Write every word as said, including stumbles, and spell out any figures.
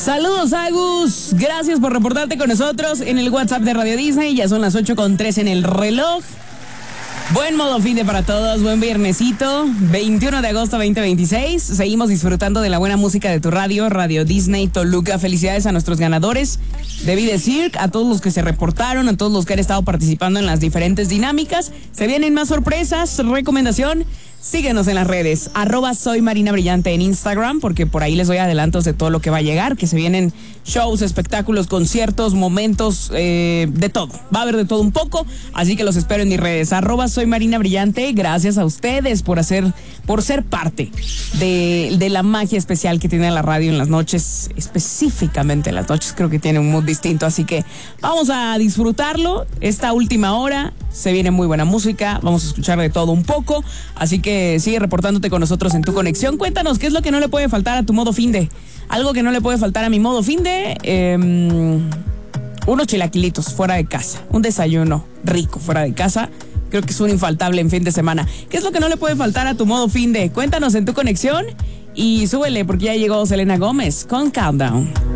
Saludos, Agus. Gracias por reportarte con nosotros en el WhatsApp de Radio Disney. Ya son las ocho con tres en el reloj. Buen modo fin de para todos, buen viernesito, veintiuno de agosto veinte veintiséis. Seguimos disfrutando de la buena música de tu radio, Radio Disney Toluca. Felicidades a nuestros ganadores. Debí decir a todos los que se reportaron, a todos los que han estado participando en las diferentes dinámicas. Se vienen más sorpresas. Recomendación, síguenos en las redes, arroba soy Marina Brillante en Instagram, porque por ahí les doy adelantos de todo lo que va a llegar, que se vienen shows, espectáculos, conciertos, momentos, eh, de todo. Va a haber de todo un poco, así que los espero en mis redes, arroba soy Marina Brillante. Gracias a ustedes por hacer, por ser parte de, de la magia especial que tiene la radio en las noches, específicamente en las noches. Creo que tiene un mood distinto, así que vamos a disfrutarlo. Esta última hora se viene muy buena música, vamos a escuchar de todo un poco, así que sigue reportándote con nosotros en tu conexión. Cuéntanos qué es lo que no le puede faltar a tu modo finde. Algo que no le puede faltar a mi modo finde, eh, unos chilaquilitos fuera de casa, un desayuno rico fuera de casa. Creo que es un infaltable en fin de semana. ¿Qué es lo que no le puede faltar a tu modo finde? Cuéntanos en tu conexión y súbele, porque ya llegó Selena Gómez con Countdown.